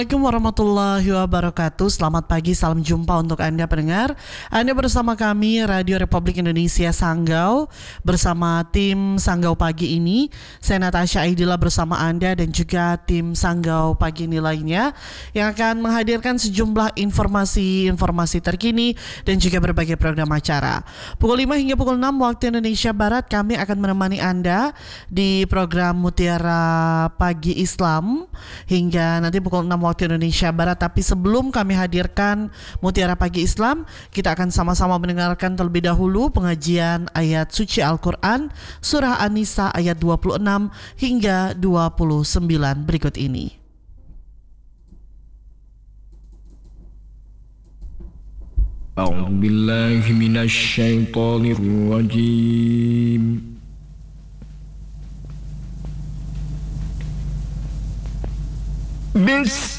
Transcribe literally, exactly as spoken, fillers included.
Assalamualaikum warahmatullahi wabarakatuh. Selamat pagi, salam jumpa untuk Anda pendengar. Anda bersama kami Radio Republik Indonesia Sanggau. Bersama tim Sanggau Pagi ini, saya Natasha Aidila bersama Anda dan juga tim Sanggau Pagi ini lainnya yang akan menghadirkan sejumlah informasi-informasi terkini dan juga berbagai program acara. Pukul lima hingga pukul enam waktu Indonesia Barat kami akan menemani Anda di program Mutiara Pagi Islam hingga nanti pukul enam waktu Indonesia Barat. Tapi sebelum kami hadirkan Mutiara Pagi Islam, kita akan sama-sama mendengarkan terlebih dahulu pengajian ayat suci Al-Quran Surah An-Nisa ayat dua puluh enam hingga dua puluh sembilan berikut ini. A'udzu billahi minasy syaithanir rajim. Bis